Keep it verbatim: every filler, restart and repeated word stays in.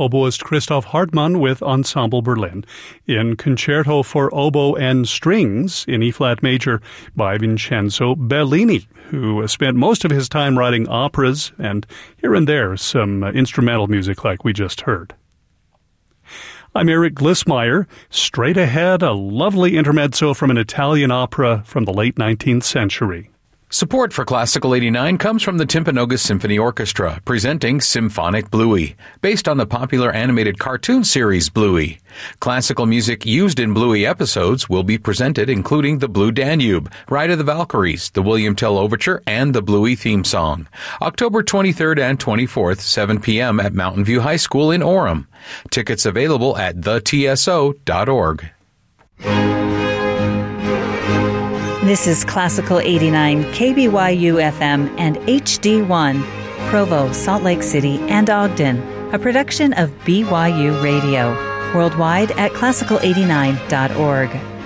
oboist Christoph Hartmann with Ensemble Berlin, in Concerto for Oboe and Strings in E-flat major by Vincenzo Bellini, who spent most of his time writing operas and here and there some instrumental music like we just heard. I'm Eric Glissmeyer. Straight ahead, a lovely intermezzo from an Italian opera from the late nineteenth century. Support for Classical eighty-nine comes from the Timpanogos Symphony Orchestra, presenting Symphonic Bluey, based on the popular animated cartoon series Bluey. Classical music used in Bluey episodes will be presented, including the Blue Danube, Ride of the Valkyries, the William Tell Overture, and the Bluey theme song. October twenty-third and twenty-fourth, seven p.m. at Mountain View High School in Orem. Tickets available at the t s o dot org. This is Classical eighty-nine, K B Y U F M and H D one, Provo, Salt Lake City, and Ogden, a production of B Y U Radio, worldwide at classical eighty-nine dot org.